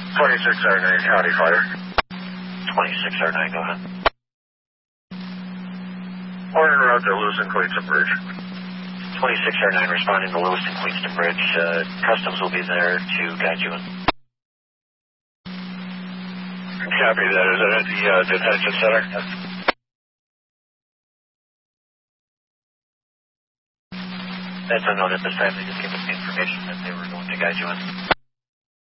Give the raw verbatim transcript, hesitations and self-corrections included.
twenty-six R nine, County Fire. twenty-six R nine, go ahead. Order route to Lewiston Queenston Bridge. twenty-six R nine responding to Lewiston Queenston Bridge. Uh, Customs will be there to guide you in. Copy that. Is that at the uh, detention center? That's unknown at this time. They just gave us the information that they were going to guide you in.